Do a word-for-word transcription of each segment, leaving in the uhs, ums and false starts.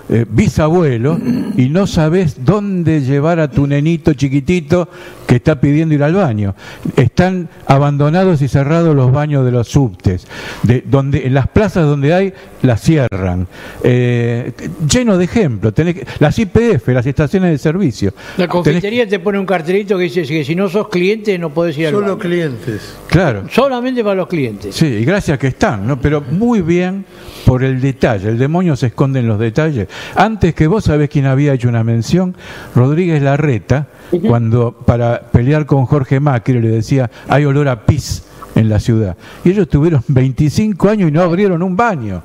eh, bisabuelo y no sabés dónde llevar a tu nenito chiquitito que está pidiendo ir al baño. Están abandonados y cerrados los baños de los subtes, de, donde, en las plazas donde hay, las cierran. Eh, lleno de ejemplos. Tenés que, las I P F, las estaciones de servicio. La confitería Tenés... te pone un cartelito que dice que si no sos cliente no podés ir al baño. Solo clientes. Claro. Solamente para los clientes. Sí, y gracias que están, ¿no? Pero muy bien por el detalle. El demonio se esconde en los detalles. Antes que vos, sabés quién había hecho una mención, Rodríguez Larreta, uh-huh. cuando para pelear con Jorge Macri le decía, hay olor a pis en la ciudad. Y ellos tuvieron veinticinco años y no abrieron un baño.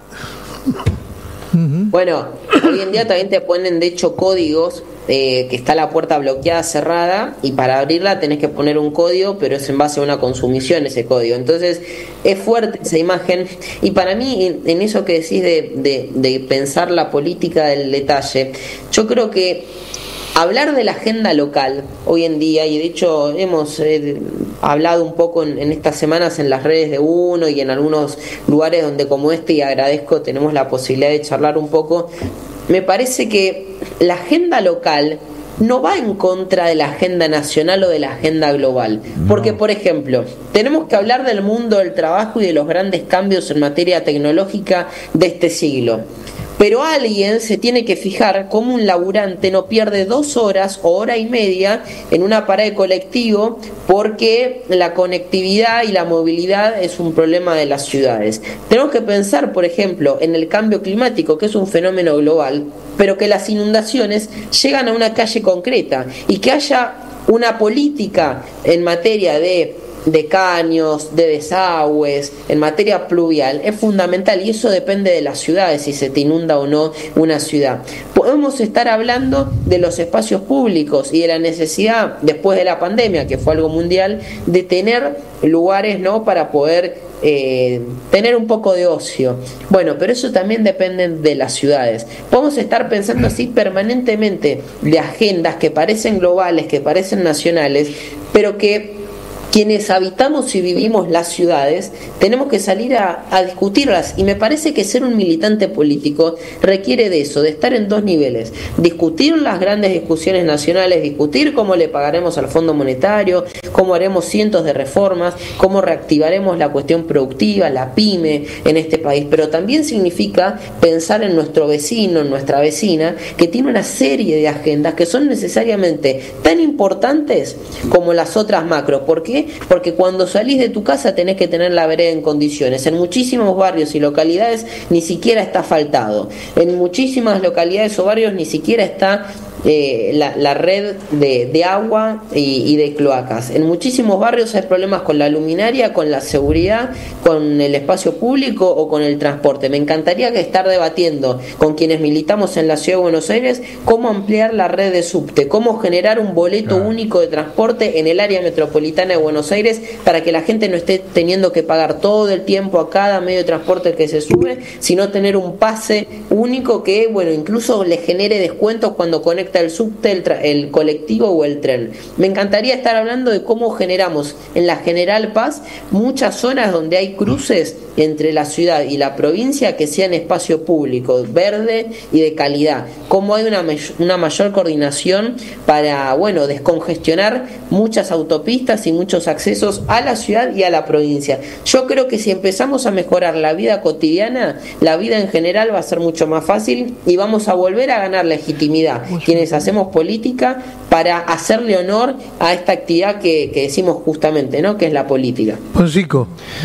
Uh-huh. Bueno, hoy en día también te ponen de hecho códigos, eh, que está la puerta bloqueada, cerrada, y para abrirla tenés que poner un código, pero es en base a una consumición ese código. Entonces es fuerte esa imagen, y para mí en, en eso que decís de, de, de pensar la política del detalle, yo creo que hablar de la agenda local hoy en día, y de hecho hemos eh, hablado un poco en, en estas semanas en las redes de Uno y en algunos lugares donde como este, y agradezco, tenemos la posibilidad de charlar un poco, me parece que la agenda local no va en contra de la agenda nacional o de la agenda global. Porque, por ejemplo, tenemos que hablar del mundo del trabajo y de los grandes cambios en materia tecnológica de este siglo. Pero alguien se tiene que fijar cómo un laburante no pierde dos horas o hora y media en una parada de colectivo porque la conectividad y la movilidad es un problema de las ciudades. Tenemos que pensar, por ejemplo, en el cambio climático, que es un fenómeno global, pero que las inundaciones llegan a una calle concreta y que haya una política en materia de de caños, de desagües, en materia pluvial, es fundamental, y eso depende de las ciudades, si se te inunda o no una ciudad. Podemos estar hablando de los espacios públicos y de la necesidad, después de la pandemia, que fue algo mundial, de tener lugares, ¿no?, para poder eh, tener un poco de ocio. Bueno, pero eso también depende de las ciudades. Podemos estar pensando así permanentemente de agendas que parecen globales, que parecen nacionales, pero que quienes habitamos y vivimos las ciudades tenemos que salir a, a discutirlas, y me parece que ser un militante político requiere de eso, de estar en dos niveles: discutir las grandes discusiones nacionales, discutir cómo le pagaremos al Fondo Monetario, cómo haremos cientos de reformas, cómo reactivaremos la cuestión productiva, la pyme en este país, pero también significa pensar en nuestro vecino, en nuestra vecina, que tiene una serie de agendas que son necesariamente tan importantes como las otras macro. ¿Por qué? Porque cuando salís de tu casa tenés que tener la vereda en condiciones. En muchísimos barrios y localidades ni siquiera está asfaltado. En muchísimas localidades o barrios ni siquiera está eh, la, la red de, de agua y, y de cloacas. En muchísimos barrios hay problemas con la luminaria, con la seguridad, con el espacio público o con el transporte. Me encantaría que estar debatiendo con quienes militamos en la Ciudad de Buenos Aires cómo ampliar la red de subte, cómo generar un boleto claro. único de transporte en el área metropolitana de Buenos Aires, para que la gente no esté teniendo que pagar todo el tiempo a cada medio de transporte que se sube, sino tener un pase único que, bueno, incluso le genere descuentos cuando conecta el subte, el, el colectivo o el tren. Me encantaría estar hablando de cómo generamos en la General Paz muchas zonas donde hay cruces entre la ciudad y la provincia que sean espacio público, verde y de calidad. Cómo hay una, una mayor coordinación para, bueno, descongestionar muchas autopistas y muchos accesos a la ciudad y a la provincia. Yo creo que si empezamos a mejorar la vida cotidiana, la vida en general va a ser mucho más fácil y vamos a volver a ganar legitimidad quienes hacemos política para hacerle honor a esta actividad que, que decimos justamente, ¿no?, que es la política. Ponzico.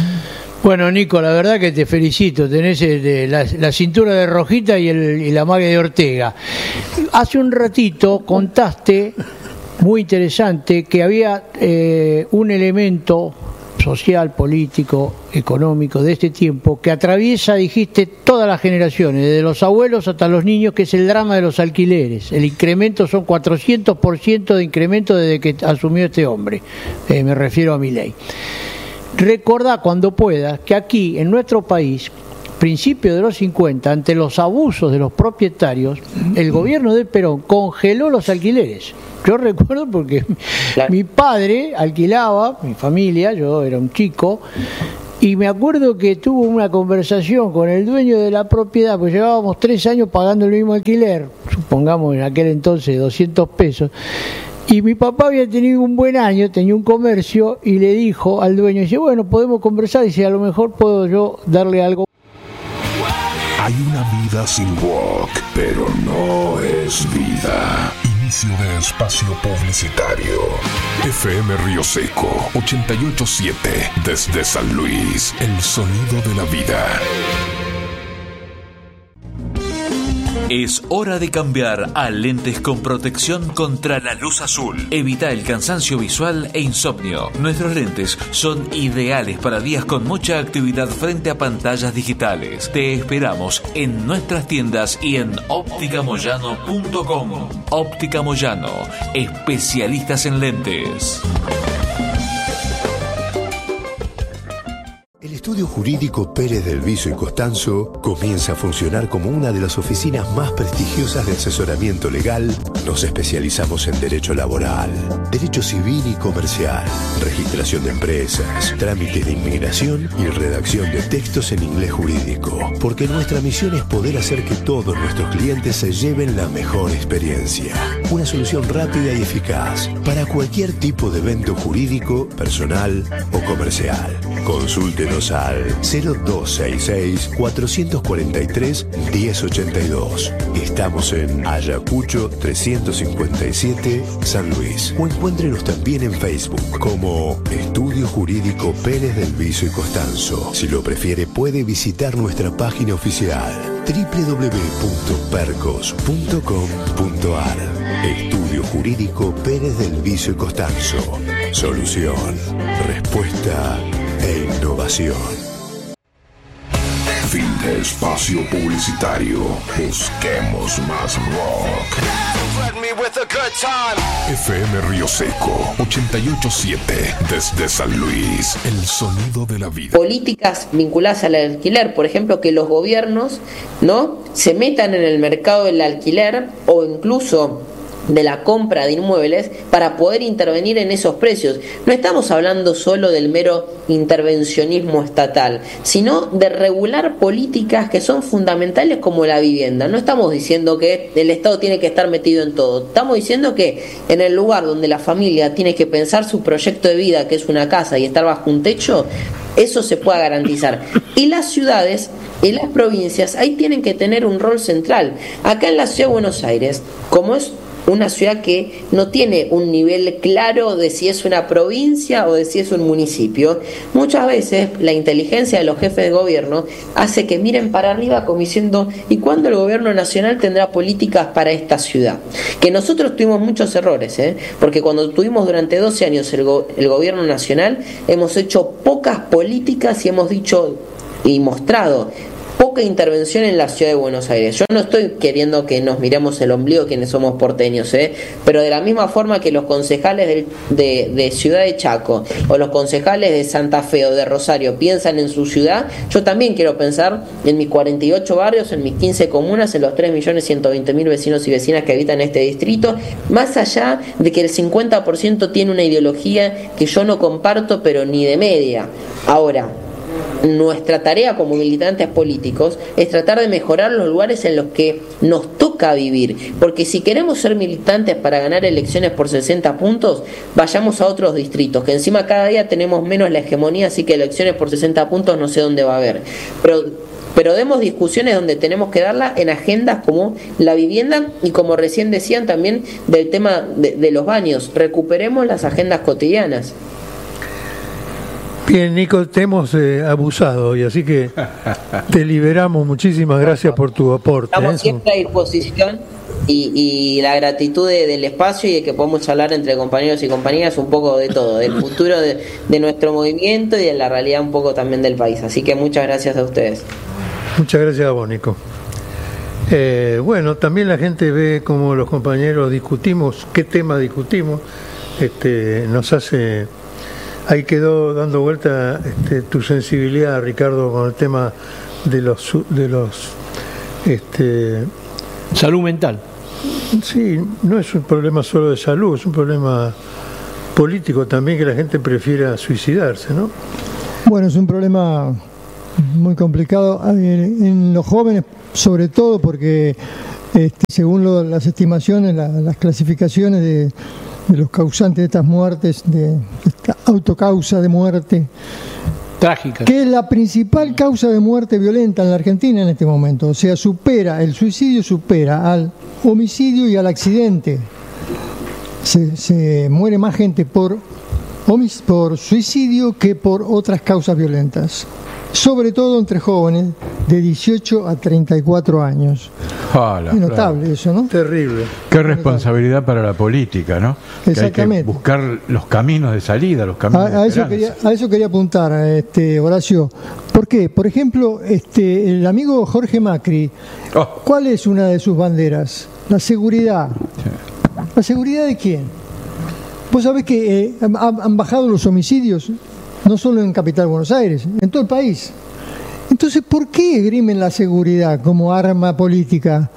Bueno, Nico, la verdad que te felicito, tenés eh, la, la cintura de Rojita y, el, y la magia de Ortega. Hace un ratito contaste, muy interesante, que había eh, un elemento social, político, económico de este tiempo que atraviesa, dijiste, todas las generaciones, desde los abuelos hasta los niños, que es el drama de los alquileres. El incremento son cuatrocientos por ciento de incremento desde que asumió este hombre, eh, me refiero a Milei. Recordá cuando puedas que aquí en nuestro país, principios de los cincuenta, ante los abusos de los propietarios, el gobierno de Perón congeló los alquileres. Yo recuerdo porque claro. mi padre alquilaba, mi familia, yo era un chico, Y me acuerdo que tuvo una conversación con el dueño de la propiedad, pues llevábamos tres años pagando el mismo alquiler, supongamos en aquel entonces doscientos pesos, y mi papá había tenido un buen año, tenía un comercio, y le dijo al dueño, dice, bueno, podemos conversar, y dice, a lo mejor puedo yo darle algo. Hay una vida sin rock, pero no es vida. Inicio de espacio publicitario. F M Río Seco, ochenta y ocho punto siete, desde San Luis, el sonido de la vida. Es hora de cambiar a lentes con protección contra la luz azul. Evita el cansancio visual e insomnio. Nuestros lentes son ideales para días con mucha actividad frente a pantallas digitales. Te esperamos en nuestras tiendas y en óptica moyano punto com. Óptica Moyano, especialistas en lentes. El estudio jurídico Pérez del Viso y Costanzo comienza a funcionar como una de las oficinas más prestigiosas de asesoramiento legal. Nos especializamos en derecho laboral, derecho civil y comercial, registración de empresas, trámites de inmigración y redacción de textos en inglés jurídico. Porque nuestra misión es poder hacer que todos nuestros clientes se lleven la mejor experiencia. Una solución rápida y eficaz para cualquier tipo de evento jurídico, personal o comercial. Consúltenos al cero dos seis seis, cuatro cuatro tres, uno cero ocho dos. Estamos en Ayacucho trescientos cincuenta y siete, San Luis. O encuéntrenos también en Facebook como Estudio Jurídico Pérez del Viso y Costanzo. Si lo prefiere, puede visitar nuestra página oficial doble u doble u doble u punto percos punto com punto a r. Estudio Jurídico Pérez del Viso y Costanzo. Solución, respuesta e innovación. Fin de espacio publicitario. Busquemos más rock. F M Río Seco, ochenta y ocho punto siete, desde San Luis, el sonido de la vida. Políticas vinculadas al alquiler, por ejemplo, que los gobiernos, ¿no?, se metan en el mercado del alquiler o incluso de la compra de inmuebles para poder intervenir en esos precios. No estamos hablando solo del mero intervencionismo estatal, sino de regular políticas que son fundamentales como la vivienda. No estamos diciendo que el Estado tiene que estar metido en todo, estamos diciendo que en el lugar donde la familia tiene que pensar su proyecto de vida, que es una casa y estar bajo un techo, eso se pueda garantizar. Y las ciudades y las provincias ahí tienen que tener un rol central. Acá en la Ciudad de Buenos Aires, como es una ciudad que no tiene un nivel claro de si es una provincia o de si es un municipio, muchas veces la inteligencia de los jefes de gobierno hace que miren para arriba como diciendo, ¿y cuándo el gobierno nacional tendrá políticas para esta ciudad? Que nosotros tuvimos muchos errores, ¿eh? Porque cuando tuvimos durante doce años el, go- el gobierno nacional, hemos hecho pocas políticas y hemos dicho y mostrado poca intervención en la Ciudad de Buenos Aires. Yo no estoy queriendo que nos miremos el ombligo quienes somos porteños, ¿eh? Pero de la misma forma que los concejales de, de, de Ciudad de Chaco o los concejales de Santa Fe o de Rosario piensan en su ciudad, yo también quiero pensar en mis cuarenta y ocho barrios, en mis quince comunas, en los tres millones ciento veinte mil vecinos y vecinas que habitan este distrito, más allá de que el cincuenta por ciento tiene una ideología que yo no comparto, pero ni de media. Ahora, nuestra tarea como militantes políticos es tratar de mejorar los lugares en los que nos toca vivir, porque si queremos ser militantes para ganar elecciones por sesenta puntos, vayamos a otros distritos, que encima cada día tenemos menos la hegemonía, así que elecciones por sesenta puntos no sé dónde va a haber, pero pero demos discusiones donde tenemos que darla en agendas como la vivienda y, como recién decían, también del tema de, de los baños. Recuperemos las agendas cotidianas. Bien, Nico, te hemos eh, abusado hoy, así que te liberamos. Muchísimas gracias por tu aporte. Estamos ¿eh? siempre a disposición y, y la gratitud de, del espacio y de que podamos hablar entre compañeros y compañeras un poco de todo, del futuro de, de nuestro movimiento y de la realidad un poco también del país. Así que muchas gracias a ustedes. Muchas gracias a vos, Nico. Eh, bueno, también la gente ve cómo los compañeros discutimos, qué tema discutimos. Este, nos hace... Ahí quedó dando vuelta este, tu sensibilidad, Ricardo, con el tema de los de los este, salud mental. Sí, no es un problema solo de salud, es un problema político también, que la gente prefiera suicidarse, ¿no? Bueno, es un problema muy complicado en los jóvenes, sobre todo porque este, según lo, las estimaciones, la, las clasificaciones de, de los causantes de estas muertes, de esta autocausa de muerte, trágica, que es la principal causa de muerte violenta en la Argentina en este momento, o sea, supera, el suicidio supera al homicidio y al accidente. Se, se muere más gente por, por suicidio que por otras causas violentas, sobre todo entre jóvenes de dieciocho a treinta y cuatro años. Hola, es notable, claro. Eso, ¿no? Terrible. Qué responsabilidad para la política, ¿no? Exactamente. Que hay que buscar los caminos de salida, los caminos a, de a eso quería, a eso quería apuntar, este, Horacio. ¿Por qué? Por ejemplo, este, el amigo Jorge Macri, oh. ¿cuál es una de sus banderas? La seguridad. Sí. ¿La seguridad de quién? Vos sabés que eh, han, han bajado los homicidios, no solo en Capital Buenos Aires, en todo el país. Entonces, ¿por qué esgrimen la seguridad como arma política?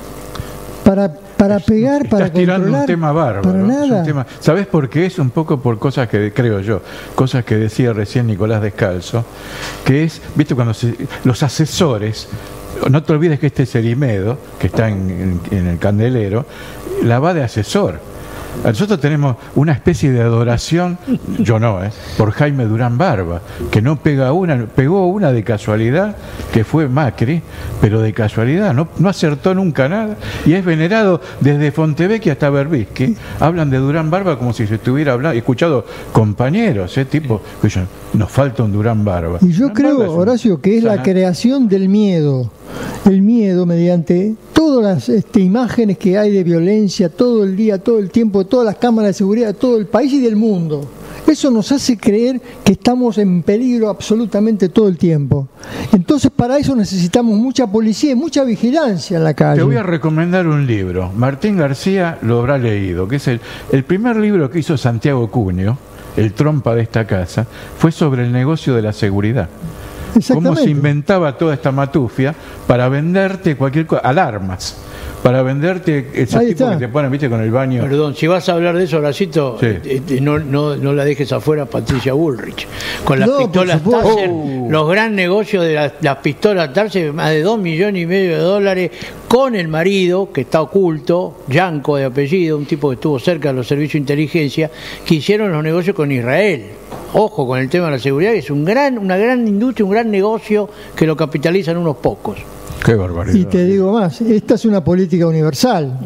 Para, para pegar, Estás para tirando controlar, un tema bárbaro. para nada. Es un tema, ¿sabés por qué? Es un poco por cosas que, creo yo, cosas que decía recién Nicolás Descalzo, que es, viste, cuando se, los asesores, no te olvides que este Cerimedo, que está en, en, en el Candelero, la va de asesor. Nosotros tenemos una especie de adoración, yo no, ¿eh? por Jaime Durán Barba, que no pega una, pegó una de casualidad, que fue Macri, pero de casualidad, no, no acertó nunca nada, y es venerado desde Fontevecchia hasta Berbisky. Hablan de Durán Barba como si se estuviera hablando, he escuchado compañeros, ¿eh? tipo, que dicen, nos falta un Durán Barba. Y yo Durán creo, Barba es un, Horacio, que es la creación del miedo, el miedo mediante todas las este, imágenes que hay de violencia todo el día, todo el tiempo, todas las cámaras de seguridad de todo el país y del mundo. Eso nos hace creer que estamos en peligro absolutamente todo el tiempo. Entonces, para eso necesitamos mucha policía y mucha vigilancia en la calle. Te voy a recomendar un libro. Martín García lo habrá leído, que es el, el primer libro que hizo Santiago Cunio, el trompa de esta casa, fue sobre el negocio de la seguridad. Cómo se inventaba toda esta matufia para venderte cualquier cosa, alarmas, para venderte esos tipos que te ponen, viste, con el baño. Perdón, si vas a hablar de eso, Horacito, sí. eh, no, no, no la dejes afuera Patricia Bullrich. Con las no, pistolas Taser, oh. los gran negocios de las, las pistolas Taser, más de dos millones y medio de dólares, con el marido, que está oculto, Yanco de apellido, un tipo que estuvo cerca de los servicios de inteligencia, que hicieron los negocios con Israel. Ojo con el tema de la seguridad, que es un gran, una gran industria, un gran negocio que lo capitalizan unos pocos. Qué barbaridad. Y te digo más, esta es una política universal,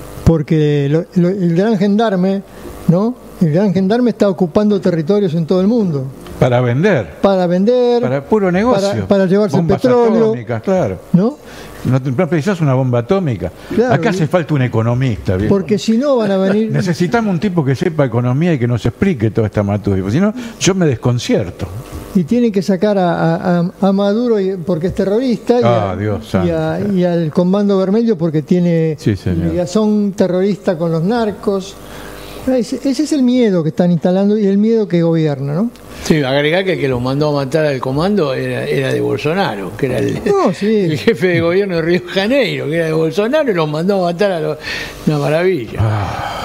porque lo, lo, el gran gendarme, ¿no? El gran gendarme está ocupando territorios en todo el mundo. Para vender. Para vender. Para puro negocio. Para, para llevarse Bombas el petróleo. Atómicas, claro. ¿No? No, no precisas una bomba atómica. Claro, Acá hace falta un economista. ¿Viejo? Porque si no van a venir... Necesitamos un tipo que sepa economía y que nos explique toda esta matufia. Si no, yo me desconcierto. Y tienen que sacar a, a, a Maduro porque es terrorista y, ah, a, Dios y, a, y al Comando Vermelho porque tiene sí, ligación terrorista con los narcos. Ese, ese es el miedo que están instalando y el miedo que gobierna, ¿no? Sí, agregar que el que los mandó a matar al comando era, era de Bolsonaro, que era el, no, sí. el jefe de gobierno de Río de Janeiro, que era de Bolsonaro, y los mandó a matar a los... Una maravilla. Ah.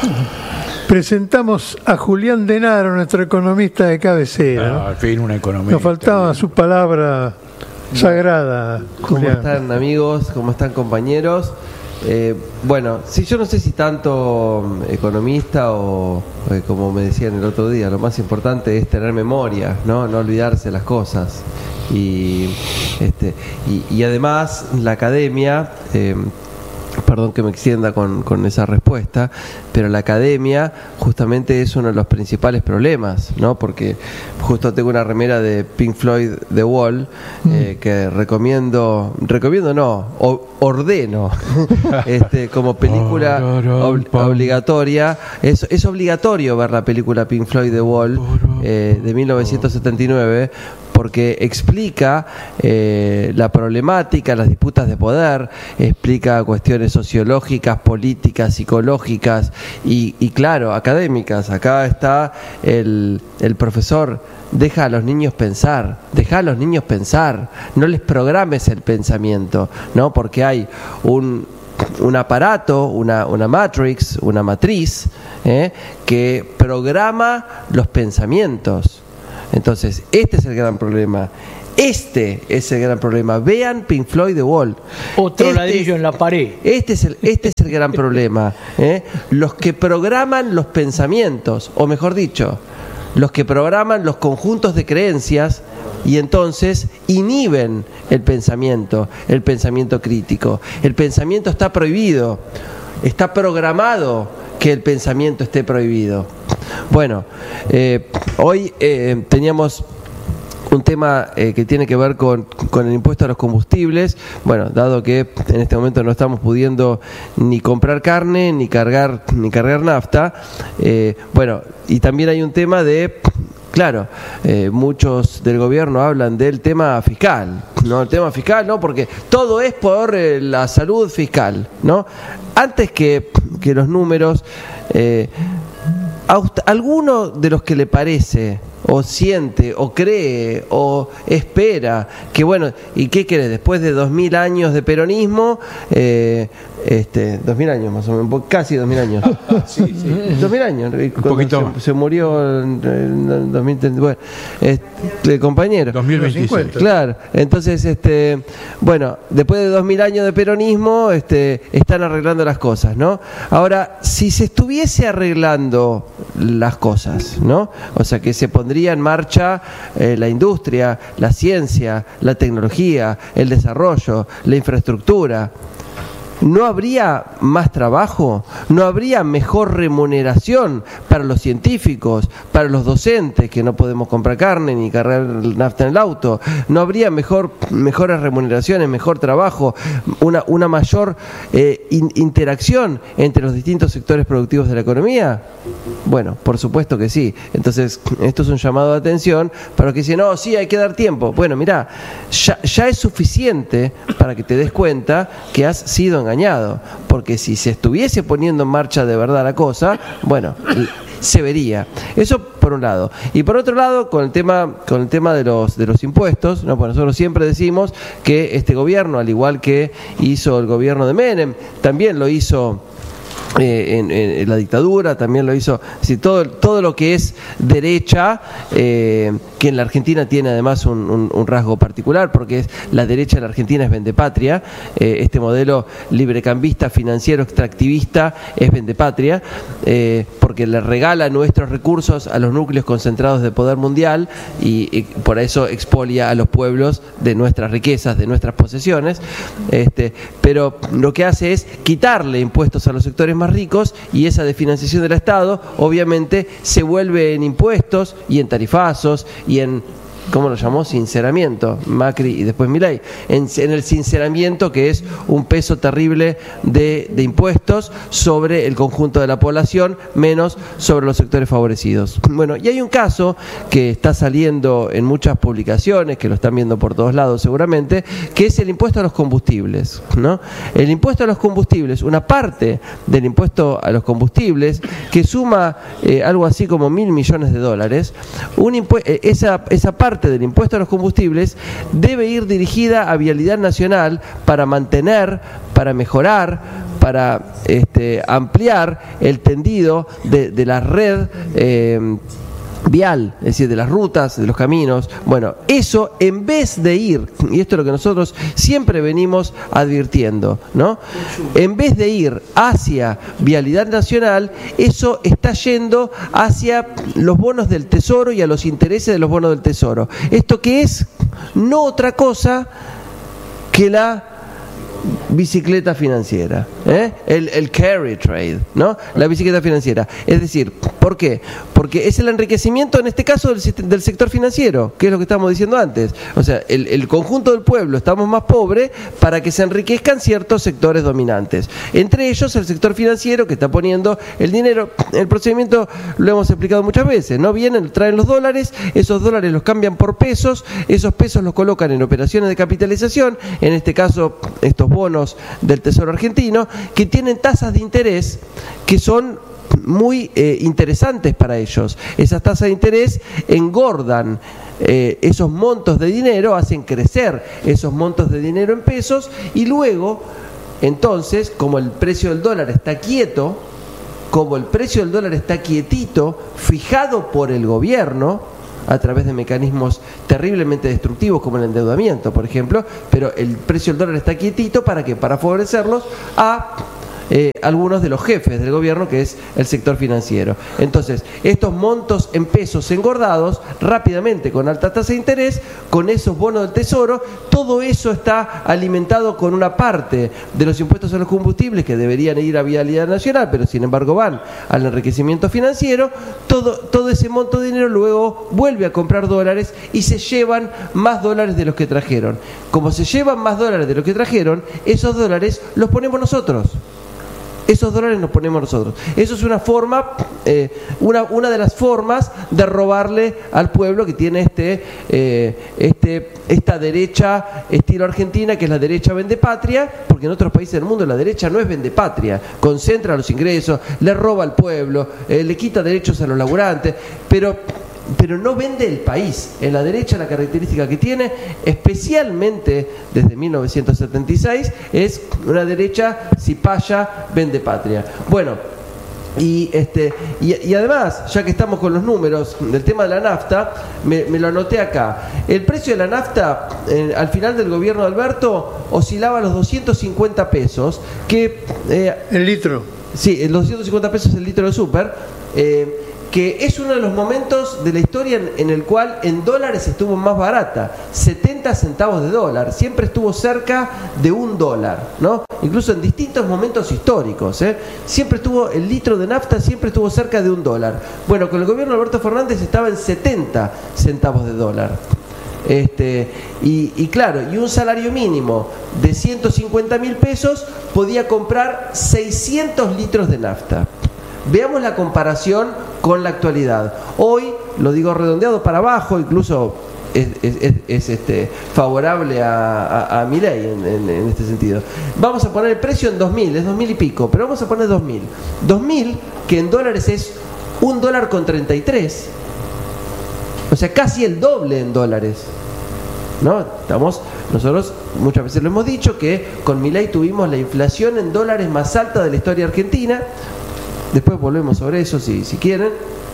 Presentamos a Julián Denaro, nuestro economista de cabecera. Ah, al fin, una economista. Nos faltaba su palabra sagrada, Julián. ¿Cómo están, amigos? ¿Cómo están, compañeros? Eh, bueno, sí, yo no sé si tanto economista o, eh, como me decían el otro día, lo más importante es tener memoria, no, no olvidarse las cosas. Y, este, y, y además la academia... Eh, Perdón que me extienda con, con esa respuesta, pero la academia justamente es uno de los principales problemas, ¿no? Porque justo tengo una remera de Pink Floyd The Wall eh, que recomiendo, recomiendo no, o, ordeno este, como película ob, obligatoria. Es, es obligatorio ver la película Pink Floyd The Wall eh, de mil novecientos setenta y nueve, porque explica eh, la problemática, las disputas de poder, explica cuestiones sociológicas, políticas, psicológicas y, y claro, académicas. Acá está el, el profesor, deja a los niños pensar, deja a los niños pensar, no les programes el pensamiento, ¿no? Porque hay un... un aparato, una, una matrix, una matriz, ¿eh? que programa los pensamientos. Entonces, este es el gran problema. Este es el gran problema. Vean Pink Floyd The Wall. Otro este, ladrillo en la pared. Este es el, este es el gran problema. ¿eh? Los que programan los pensamientos, o mejor dicho, los que programan los conjuntos de creencias y entonces inhiben el pensamiento, el pensamiento crítico. El pensamiento está prohibido, está programado que el pensamiento esté prohibido. Bueno, eh, hoy eh, teníamos un tema eh, que tiene que ver con, con el impuesto a los combustibles. Bueno, dado que en este momento no estamos pudiendo ni comprar carne, ni cargar, ni cargar nafta, eh, bueno, y también hay un tema de, claro, eh, muchos del gobierno hablan del tema fiscal, ¿no? El tema fiscal, ¿no? Porque todo es por eh, la salud fiscal, ¿no? Antes que, que los números, eh, a usted, ¿alguno de los que le parece o siente, o cree, o espera que, bueno, ¿y qué quiere? Después de dos mil años de peronismo, eh, este, dos mil años más o menos, casi dos mil años. sí, sí. Dos mil años, un poquito. Se, se murió en, en dos mil treinta, bueno, este, compañero. dos mil veintiséis. Claro, entonces, este, bueno, después de dos mil años de peronismo, este, están arreglando las cosas, ¿no? Ahora, si se estuviese arreglando las cosas, ¿no? O sea, que se pondría en marcha eh, la industria, la ciencia, la tecnología, el desarrollo, la infraestructura, ¿no habría más trabajo? ¿No habría mejor remuneración para los científicos, para los docentes, que no podemos comprar carne ni cargar nafta en el auto? ¿No habría mejor, mejores remuneraciones, mejor trabajo, una, una mayor eh, in, interacción entre los distintos sectores productivos de la economía? Bueno, por supuesto que sí. Entonces, esto es un llamado de atención para los que dicen, no, sí, hay que dar tiempo. Bueno, mirá, ya, ya es suficiente para que te des cuenta que has sido engañado, porque si se estuviese poniendo en marcha de verdad la cosa, bueno, se vería. Eso por un lado. Y por otro lado, con el tema con el tema de los de los impuestos, no, pues nosotros siempre decimos que este gobierno, al igual que hizo el gobierno de Menem, también lo hizo Eh, en, en la dictadura, también lo hizo, es decir, todo, todo lo que es derecha, eh, que en la Argentina tiene además un, un, un rasgo particular, porque es la derecha en la Argentina es vendepatria, eh, este modelo librecambista, financiero, extractivista es vendepatria, eh, porque le regala nuestros recursos a los núcleos concentrados de poder mundial y, y por eso expolia a los pueblos de nuestras riquezas, de nuestras posesiones, este, pero lo que hace es quitarle impuestos a los sectores más ricos y esa desfinanciación del Estado obviamente se vuelve en impuestos y en tarifazos y en, ¿cómo lo llamó? Sinceramiento, Macri y después Milei, en, en el sinceramiento, que es un peso terrible de, de impuestos sobre el conjunto de la población, menos sobre los sectores favorecidos. Bueno, y hay un caso que está saliendo en muchas publicaciones, que lo están viendo por todos lados seguramente, que es el impuesto a los combustibles, ¿no? El impuesto a los combustibles, una parte del impuesto a los combustibles, que suma eh, algo así como mil millones de dólares, un impu- eh, esa, esa parte del impuesto a los combustibles debe ir dirigida a Vialidad Nacional para mantener, para mejorar, para este, ampliar el tendido de, de la red eh, vial, es decir, de las rutas, de los caminos. Bueno, eso en vez de ir, y esto es lo que nosotros siempre venimos advirtiendo, ¿no? En vez de ir hacia Vialidad Nacional, eso está yendo hacia los bonos del Tesoro y a los intereses de los bonos del Tesoro. ¿Esto qué es? No otra cosa que la bicicleta financiera, ¿eh? el, el carry trade, ¿no? La bicicleta financiera. Es decir, ¿por qué? Porque es el enriquecimiento, en este caso, del, del sector financiero, que es lo que estábamos diciendo antes. O sea, el, el conjunto del pueblo estamos más pobres para que se enriquezcan ciertos sectores dominantes. Entre ellos, el sector financiero, que está poniendo el dinero. El procedimiento lo hemos explicado muchas veces, ¿no? Vienen, traen los dólares, esos dólares los cambian por pesos, esos pesos los colocan en operaciones de capitalización, en este caso, estos bonos del Tesoro argentino, que tienen tasas de interés que son muy eh, interesantes para ellos. Esas tasas de interés engordan eh, esos montos de dinero, hacen crecer esos montos de dinero en pesos y luego, entonces, como el precio del dólar está quieto, como el precio del dólar está quietito, fijado por el gobierno, a través de mecanismos terriblemente destructivos como el endeudamiento, por ejemplo, pero el precio del dólar está quietito para que para favorecerlos a Eh, algunos de los jefes del gobierno, que es el sector financiero. Entonces, estos montos en pesos engordados rápidamente con alta tasa de interés, con esos bonos del tesoro, todo eso está alimentado con una parte de los impuestos a los combustibles que deberían ir a vialidad nacional, pero sin embargo van al enriquecimiento financiero. Todo, todo ese monto de dinero luego vuelve a comprar dólares y se llevan más dólares de los que trajeron. Como se llevan más dólares de los que trajeron, esos dólares los ponemos nosotros. Esos dólares nos ponemos nosotros. Eso es una forma, eh, una, una de las formas de robarle al pueblo que tiene este, eh, este, esta derecha estilo Argentina, que es la derecha vendepatria, porque en otros países del mundo la derecha no es vendepatria, concentra los ingresos, le roba al pueblo, eh, le quita derechos a los laburantes, pero... pero no vende el país. En la derecha la característica que tiene, especialmente desde mil novecientos setenta y seis, es una derecha cipaya, vende patria. Bueno, y este y, y además, ya que estamos con los números del tema de la nafta, me, me lo anoté acá. El precio de la nafta eh, al final del gobierno de Alberto oscilaba a los doscientos cincuenta pesos, que eh, el litro. Sí, los doscientos cincuenta pesos el litro de súper. Eh, que es uno de los momentos de la historia en, en el cual en dólares estuvo más barata, setenta centavos de dólar, siempre estuvo cerca de un dólar, ¿no? Incluso en distintos momentos históricos, ¿eh? Siempre estuvo, el litro de nafta siempre estuvo cerca de un dólar. Bueno, con el gobierno de Alberto Fernández estaba en setenta centavos de dólar. Este, y, y claro, y un salario mínimo de ciento cincuenta mil pesos podía comprar seiscientos litros de nafta. Veamos la comparación con la actualidad. Hoy, lo digo redondeado para abajo, incluso es, es, es, es este, favorable a, a, a Milei en, en, en este sentido. Vamos a poner el precio en dos mil, es dos mil y pico, pero vamos a poner dos mil. dos mil, que en dólares es un dólar con treinta y tres. O sea, casi el doble en dólares. ¿No? Estamos, nosotros muchas veces lo hemos dicho, que con Milei tuvimos la inflación en dólares más alta de la historia argentina. Después volvemos sobre eso si, si quieren.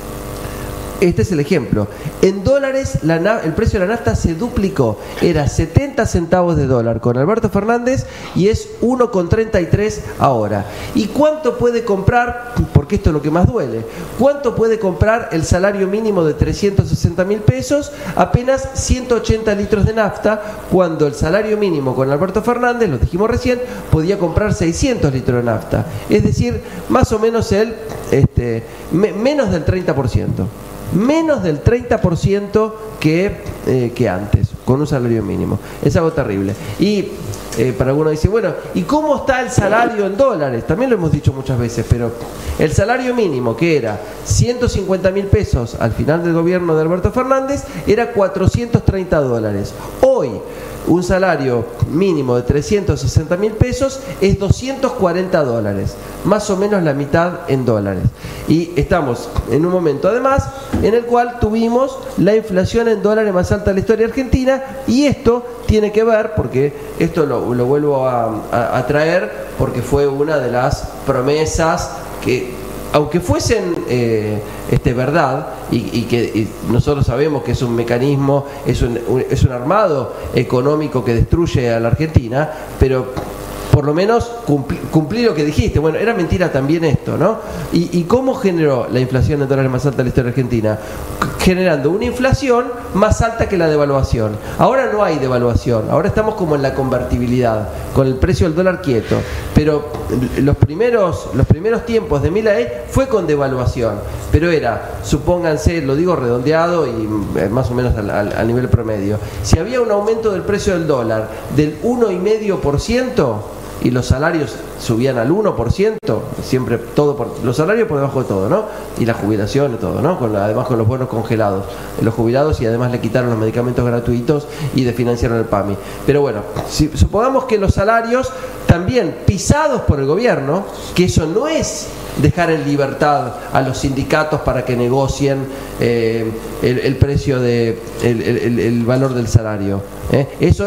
Este es el ejemplo. En dólares la, el precio de la nafta se duplicó. Era setenta centavos de dólar con Alberto Fernández y es uno con treinta y tres ahora. ¿Y cuánto puede comprar? Porque esto es lo que más duele. ¿Cuánto puede comprar el salario mínimo de trescientos sesenta mil pesos? Apenas ciento ochenta litros de nafta, cuando el salario mínimo con Alberto Fernández, lo dijimos recién, podía comprar seiscientos litros de nafta. Es decir, más o menos el este, me, menos del treinta por ciento. Menos del treinta por ciento que, eh, que antes, con un salario mínimo. Es algo terrible. Y eh, para algunos dice, bueno, ¿y cómo está el salario en dólares? También lo hemos dicho muchas veces, pero el salario mínimo, que era ciento cincuenta mil pesos al final del gobierno de Alberto Fernández, era cuatrocientos treinta dólares. Hoy, un salario mínimo de trescientos sesenta mil pesos es doscientos cuarenta dólares, más o menos la mitad en dólares. Y estamos en un momento además en el cual tuvimos la inflación en dólares más alta de la historia argentina, y esto tiene que ver, porque esto lo, lo vuelvo a, a, a traer, porque fue una de las promesas que, aunque fuesen eh, este, verdad, y, y que y nosotros sabemos que es un mecanismo, es un, un, es un armado económico que destruye a la Argentina, pero por lo menos cumplir cumplir lo que dijiste. Bueno, era mentira también esto, ¿no? ¿Y, y cómo generó la inflación en dólares más alta de la historia argentina? Generando una inflación más alta que la devaluación. Ahora no hay devaluación, ahora estamos como en la convertibilidad, con el precio del dólar quieto. Pero los primeros, los primeros tiempos de Milei fue con devaluación, pero era, supónganse, lo digo redondeado y más o menos al, al, al nivel promedio, si había un aumento del precio del dólar del uno coma cinco por ciento, y los salarios subían al uno por ciento, siempre todo por, los salarios por debajo de todo, ¿no? Y la jubilación y todo, ¿no? Con la, además con los bonos congelados, los jubilados, y además le quitaron los medicamentos gratuitos y desfinanciaron el P A M I. Pero bueno, si supongamos que los salarios también pisados por el gobierno, que eso no es dejar en libertad a los sindicatos para que negocien eh, el, el precio de el, el, el valor del salario, ¿eh? Eso es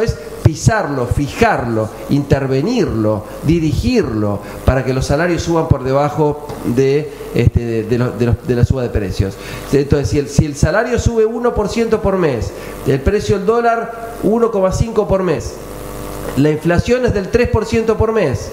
pisarlo, fijarlo, intervenirlo, dirigirlo para que los salarios suban por debajo de, este, de, de, lo, de, los, de la suba de precios. Entonces, si el, si el salario sube uno por ciento por mes, el precio del dólar uno coma cinco por mes, la inflación es del tres por ciento por mes,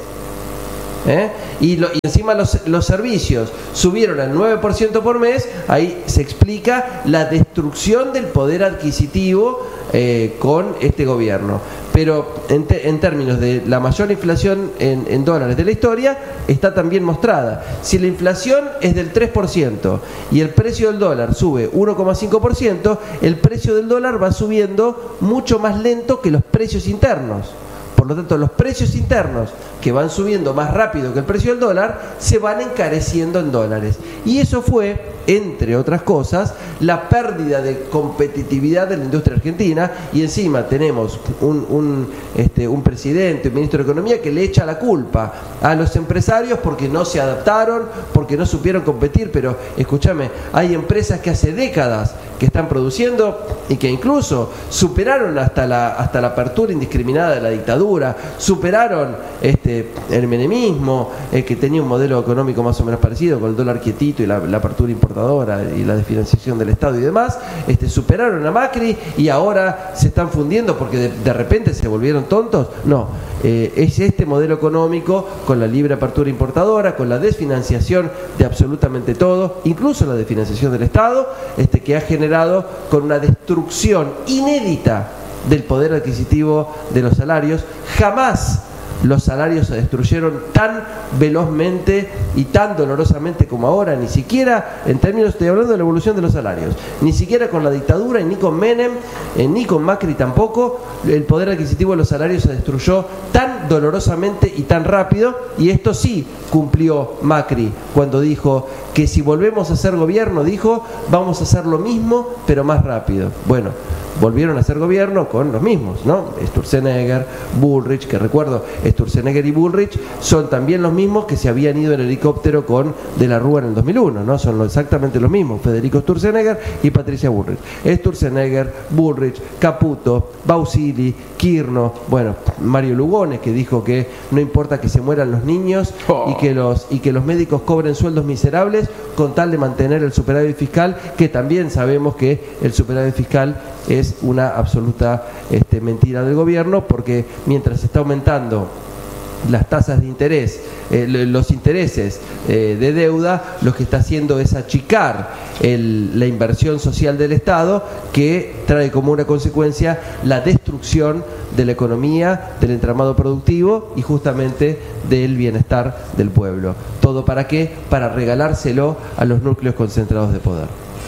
¿eh? y, lo, y encima los, los servicios subieron al nueve por ciento por mes, ahí se explica la destrucción del poder adquisitivo eh, con este gobierno. Pero en, te, en términos de la mayor inflación en, en dólares de la historia, está también mostrada. Si la inflación es del tres por ciento y el precio del dólar sube uno coma cinco por ciento, el precio del dólar va subiendo mucho más lento que los precios internos. Por lo tanto, los precios internos, que van subiendo más rápido que el precio del dólar, se van encareciendo en dólares. Y eso fue, entre otras cosas, la pérdida de competitividad de la industria argentina. Y encima tenemos un, un, este, un presidente, un ministro de Economía, que le echa la culpa a los empresarios porque no se adaptaron, porque no supieron competir. Pero, escúchame, hay empresas que hace décadas que están produciendo y que incluso superaron hasta la, hasta la apertura indiscriminada de la dictadura, superaron este, el menemismo, eh, que tenía un modelo económico más o menos parecido, con el dólar quietito y la, la apertura importadora y la desfinanciación del Estado y demás, este, superaron a Macri y ahora se están fundiendo porque de, de repente se volvieron tontos. No, eh, es este modelo económico con la libre apertura importadora, con la desfinanciación de absolutamente todo, incluso la desfinanciación del Estado, este, que ha generado con una destrucción inédita del poder adquisitivo de los salarios. Jamás los salarios se destruyeron tan velozmente y tan dolorosamente como ahora, ni siquiera en términos, estoy hablando de la evolución de los salarios, ni siquiera con la dictadura, ni con Menem, eh, ni con Macri tampoco, el poder adquisitivo de los salarios se destruyó tan dolorosamente y tan rápido. Y esto sí cumplió Macri cuando dijo que si volvemos a ser gobierno, dijo, vamos a hacer lo mismo pero más rápido. Bueno, volvieron a ser gobierno con los mismos, ¿no? Sturzenegger, Bullrich, que recuerdo, Sturzenegger y Bullrich son también los mismos que se habían ido en helicóptero con De la Rúa en el dos mil uno, ¿no? Son exactamente los mismos, Federico Sturzenegger y Patricia Bullrich. Sturzenegger, Bullrich, Caputo, Bausili, Kirno, bueno, Mario Lugones, que dijo que no importa que se mueran los niños y que los, y que los médicos cobren sueldos miserables con tal de mantener el superávit fiscal, que también sabemos que el superávit fiscal es una absoluta este, mentira del gobierno, porque mientras se está aumentando las tasas de interés, eh, los intereses eh, de deuda, lo que está haciendo es achicar el, la inversión social del Estado, que trae como una consecuencia la destrucción de la economía, del entramado productivo y justamente del bienestar del pueblo. ¿Todo para qué? Para regalárselo a los núcleos concentrados de poder.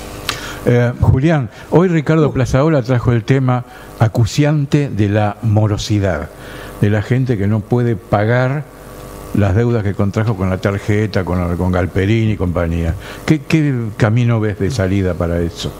Eh, Julián, hoy Ricardo Plazaola trajo el tema acuciante de la morosidad, de la gente que no puede pagar las deudas que contrajo con la tarjeta, con, con Galperini y compañía. ¿Qué, qué camino ves de salida para eso?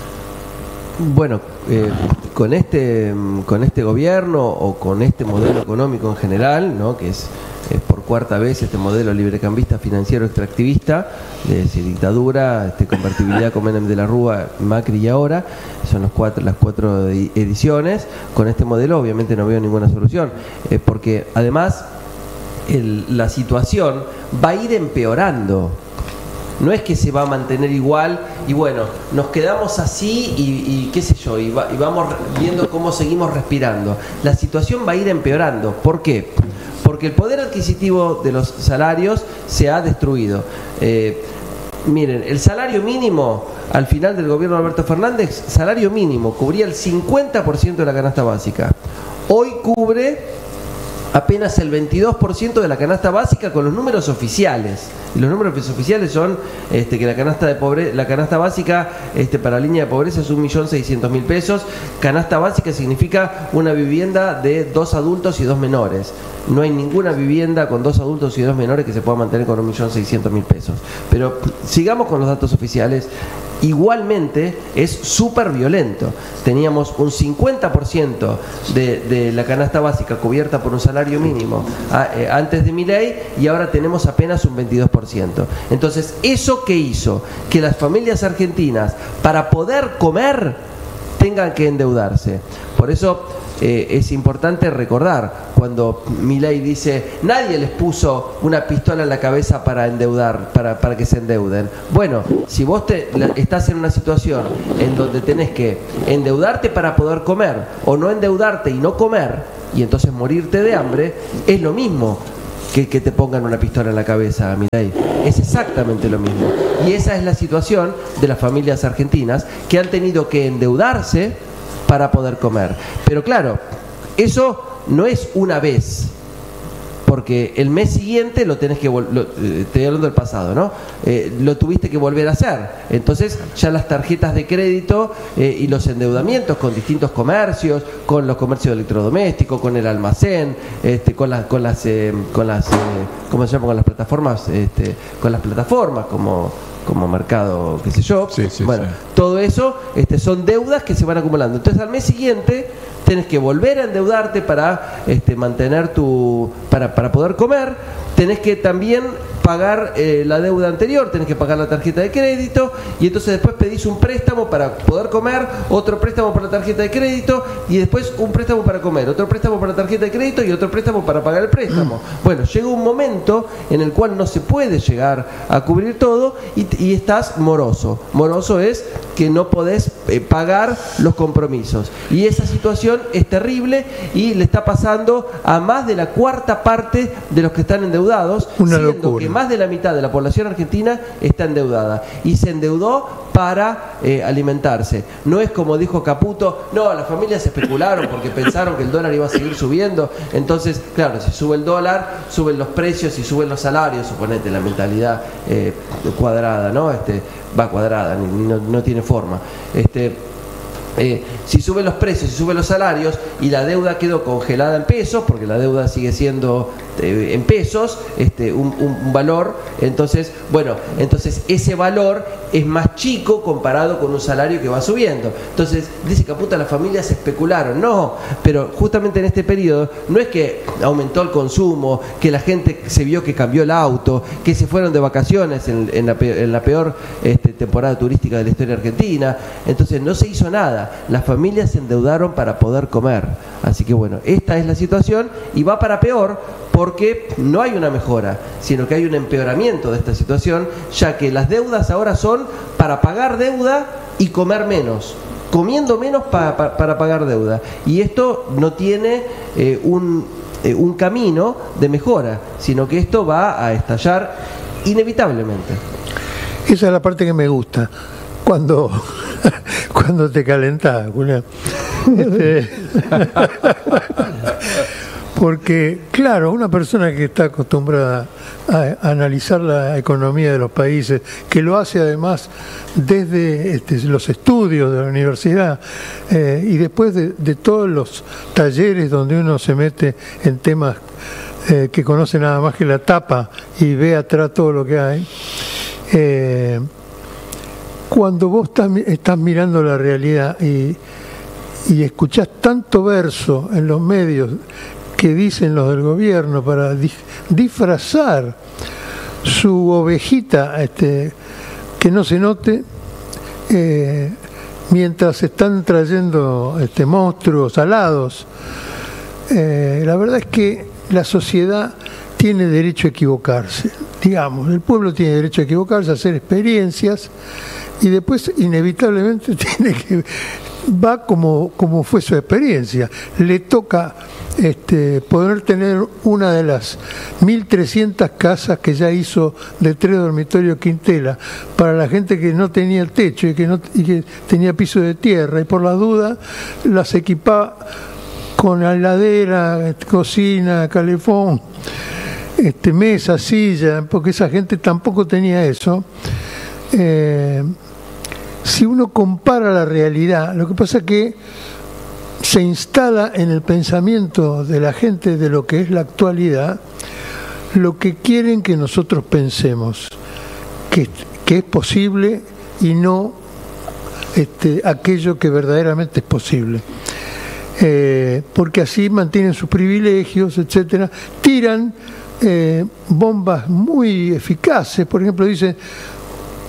Bueno, eh, con este con este gobierno o con este modelo económico en general, ¿no? Que es, es por cuarta vez este modelo librecambista financiero extractivista, de decir, dictadura, este, convertibilidad con Menem de la Rúa, Macri y ahora, son los cuatro, las cuatro ediciones. Con este modelo obviamente no veo ninguna solución, eh, porque además el, la situación va a ir empeorando. No es que se va a mantener igual y bueno, nos quedamos así y, y qué sé yo, y, va, y vamos viendo cómo seguimos respirando. La situación va a ir empeorando. ¿Por qué? Porque el poder adquisitivo de los salarios se ha destruido. Eh, miren, el salario mínimo al final del gobierno de Alberto Fernández, salario mínimo, cubría el cincuenta por ciento de la canasta básica. Hoy cubre apenas el veintidós por ciento de la canasta básica con los números oficiales. Y los números oficiales son este, que la canasta de pobre, la canasta básica este, para la línea de pobreza es un millón seiscientos mil pesos. Canasta básica significa una vivienda de dos adultos y dos menores. No hay ninguna vivienda con dos adultos y dos menores que se pueda mantener con un millón seiscientos mil pesos. Pero sigamos con los datos oficiales. Igualmente es súper violento. Teníamos un cincuenta por ciento de, de la canasta básica cubierta por un salario mínimo a, eh, antes de mi ley, y ahora tenemos apenas un veintidós por ciento. Entonces, ¿eso qué hizo? Que las familias argentinas, para poder comer, tengan que endeudarse. Por eso eh, es importante recordar cuando Milei dice nadie les puso una pistola en la cabeza para endeudar, para, para que se endeuden. Bueno, si vos te, estás en una situación en donde tenés que endeudarte para poder comer o no endeudarte y no comer y entonces morirte de hambre, es lo mismo que que te pongan una pistola en la cabeza, Milei. Es exactamente lo mismo. Y esa es la situación de las familias argentinas que han tenido que endeudarse para poder comer. Pero claro, eso no es una vez, porque el mes siguiente lo tenés que volver, estoy hablando del pasado, ¿no? Eh, lo tuviste que volver a hacer. Entonces ya las tarjetas de crédito eh, y los endeudamientos con distintos comercios, con los comercios electrodomésticos, con el almacén, este, con las, con las, eh, con las, eh, ¿cómo se llama? Con las plataformas, este, con las plataformas como como mercado, qué sé yo. Sí, sí, bueno, sí. todo eso este, son deudas que se van acumulando. Entonces al mes siguiente tenés que volver a endeudarte para este, mantener tu, para, para poder comer, tenés que también pagar eh, la deuda anterior, tenés que pagar la tarjeta de crédito y entonces después pedís un préstamo para poder comer, otro préstamo para la tarjeta de crédito y después un préstamo para comer, otro préstamo para la tarjeta de crédito y otro préstamo para pagar el préstamo. Bueno, llega un momento en el cual no se puede llegar a cubrir todo y, y estás moroso. Moroso es que no podés eh, pagar los compromisos y esa situación es terrible y le está pasando a más de la cuarta parte de los que están endeudados, Una siendo locura. que más de la mitad de la población argentina está endeudada y se endeudó para eh, alimentarse. No es como dijo Caputo, no, las familias especularon porque pensaron que el dólar iba a seguir subiendo, entonces, claro, si sube el dólar, suben los precios y suben los salarios, suponete la mentalidad eh, cuadrada, ¿no? Este, va cuadrada, ni, ni, no, no tiene forma. Este, Eh, si suben los precios, si suben los salarios y la deuda quedó congelada en pesos, porque la deuda sigue siendo eh, en pesos, este, un, un, un valor, entonces, bueno, entonces ese valor es más chico comparado con un salario que va subiendo. Entonces, dice Caputo, las familias especularon. No, pero justamente en este periodo no es que aumentó el consumo, que la gente se vio que cambió el auto, que se fueron de vacaciones en, en, la, peor, en la peor este, temporada turística de la historia argentina. Entonces, no se hizo nada. Las familias se endeudaron para poder comer. Así que bueno, esta es la situación y va para peor porque no hay una mejora, sino que hay un empeoramiento de esta situación, ya que las deudas ahora son para pagar deuda y comer menos, comiendo menos pa, pa, para pagar deuda. Y esto no tiene eh, un, eh, un camino de mejora, sino que esto va a estallar inevitablemente. Esa es la parte que me gusta. Cuando, cuando te calentás, Julián. Este, porque, claro, una persona que está acostumbrada a, a analizar la economía de los países, que lo hace además desde este, los estudios de la universidad eh, y después de, de todos los talleres donde uno se mete en temas eh, que conoce nada más que la tapa y ve atrás todo lo que hay, eh, cuando vos estás, estás mirando la realidad y, y escuchás tanto verso en los medios que dicen los del gobierno para di, disfrazar su ovejita, este, que no se note, eh, mientras están trayendo este, monstruos alados, eh, la verdad es que la sociedad tiene derecho a equivocarse, digamos, el pueblo tiene derecho a equivocarse, a hacer experiencias y después inevitablemente tiene que va como, como fue su experiencia. Le toca este, poder tener una de las mil trescientas casas que ya hizo de tres dormitorios Quintela para la gente que no tenía techo y que, no, y que tenía piso de tierra y por la duda las equipaba con heladera, cocina, calefón, este, mesa, silla, porque esa gente tampoco tenía eso. Eh, si uno compara la realidad, lo que pasa es que se instala en el pensamiento de la gente de lo que es la actualidad, lo que quieren que nosotros pensemos, que, que es posible y no este, aquello que verdaderamente es posible. Eh, porque así mantienen sus privilegios, etcétera, tiran eh, bombas muy eficaces. Por ejemplo, dicen